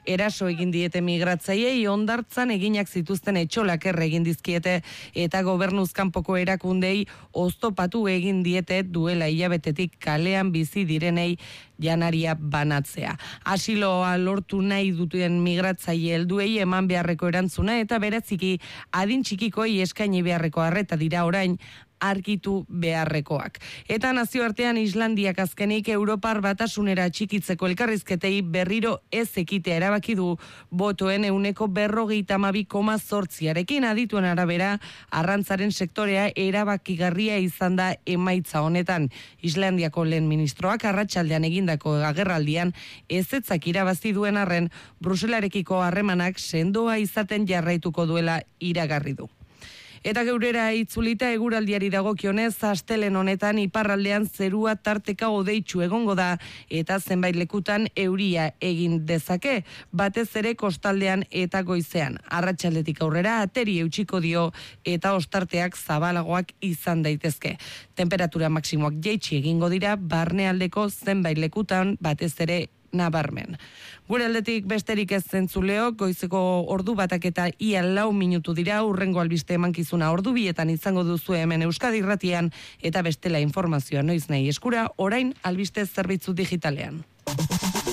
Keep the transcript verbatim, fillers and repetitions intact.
eraso egin diete migratzaileei, Hondartzan eginak zituzten etxolak erre egin dizkiete eta gobernuzkanpoko erakundei oztopatu egin diete duela hilabetetik kalean bizi direnei janaria banatzea. Asiloa lortu nahi duten migratzaile helduei eman beharreko erantzuna eta bereziki adin txikikoi eskaini beharreko arreta dira orain argitu beharrekoak. Eta nazioartean Islandiak azkenik Europar Batasunera txikitzeko elkarrizketei berriro ez ekitea erabaki du botoen ehuneko berrogeita hamabi koma zortziarekin. Adituen arabera, arrantzaren sektorea erabakigarria izan da emaitza honetan. Islandiako lehen ministroak arratsaldean egindako agerraldian ezetzak irabazi duen arren, Bruselarekiko harremanak sendoa izaten jarraituko duela iragarri du. Eta geurera itzulita eguraldiari dagokionez, astelen honetan iparraldean zerua tarteka hodeitsu egongo da eta zenbait lekutan euria egin dezake, batez ere kostaldean eta goizean. Arratsaldetik aurrera ateri eutsiko dio eta ostarteak zabalagoak izan daitezke. Temperatura maksimoak jaitsi egingo dira barnealdeko zenbait lekutan batez ere nabarmen. Gure aldetik besterik ez zentzuleo, goizeko ordu batak eta ia lau minutu dira, urrengo albiste emankizuna ordu bietan izango duzu hemen Euskadi Irratian eta bestela informazioa noiz nahi eskura, orain albiste zerbitzu digitalean.